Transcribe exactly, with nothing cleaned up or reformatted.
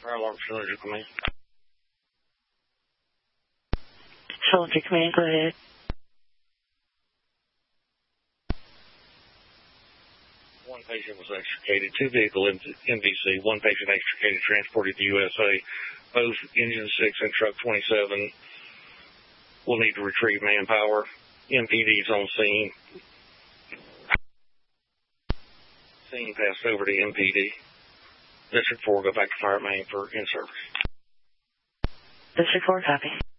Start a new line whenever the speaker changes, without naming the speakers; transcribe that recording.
Fire alarm cylinder command.
Cylinder command, go ahead.
One patient was extricated. Two vehicle M V C. One patient extricated, transported to U S A. Both engine six and truck twenty-seven will need to retrieve manpower. M P D's on scene. Scene passed over to M P D. District four, go back to fire main for in-service.
District four, copy.